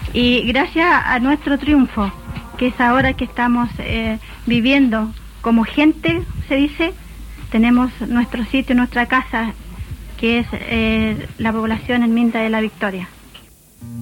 Y gracias a nuestro triunfo, que es ahora que estamos viviendo como gente, se dice, tenemos nuestro sitio, nuestra casa, que es la población en Minda de la Victoria.